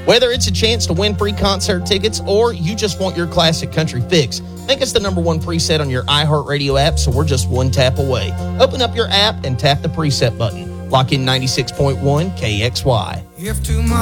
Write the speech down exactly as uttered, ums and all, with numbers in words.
Whether it's a chance to win free concert tickets or you just want your classic country fix, make us the number one preset on your iHeartRadio app so we're just one tap away. Open up your app and tap the preset button. Lock in ninety-six point one K X Y. If tomorrow